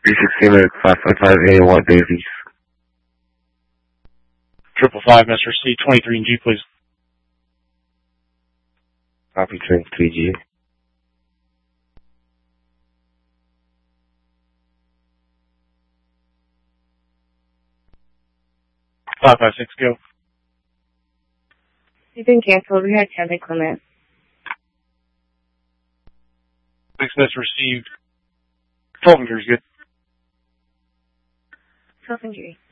316 555A, Watt Davies. 555, Mr. C, 23 and G, please. Copy 23G. Five, 6, go. You've been canceled. We had traffic limit. 6, that's received. 12 and is good. 12 and